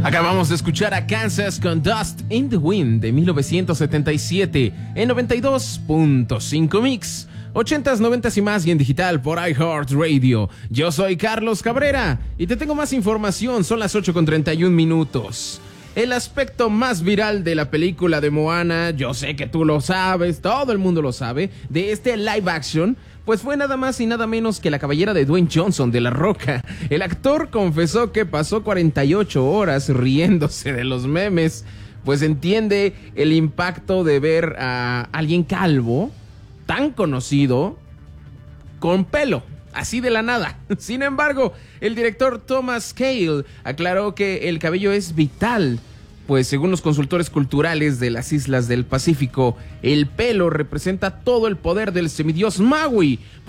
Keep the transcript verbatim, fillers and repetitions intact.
Acabamos de escuchar a Kansas con Dust in the Wind de mil novecientos setenta y siete en noventa y dos punto cinco Mix. ochentas, noventas y más y en digital por iHeartRadio. Yo soy Carlos Cabrera y te tengo más información. Son las ocho con treinta y un minutos. El aspecto más viral de la película de Moana, yo sé que tú lo sabes, todo el mundo lo sabe, de este live action, pues fue nada más y nada menos que la cabellera de Dwayne Johnson de La Roca. El actor confesó que pasó cuarenta y ocho horas riéndose de los memes, pues entiende el impacto de ver a alguien calvo, tan conocido, con pelo, así de la nada. Sin embargo, el director Thomas Cale aclaró que el cabello es vital, pues según los consultores culturales de las islas del Pacífico, el pelo representa todo el poder del semidios Maui.